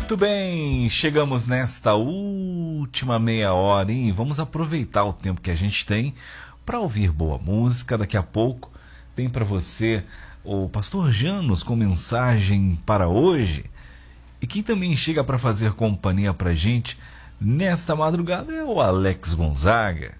Muito bem, chegamos nesta última meia hora e vamos aproveitar o tempo que a gente tem para ouvir boa música. Daqui a pouco tem para você o Pastor Janos com mensagem para hoje. E quem também chega para fazer companhia para a gente nesta madrugada é o Alex Gonzaga.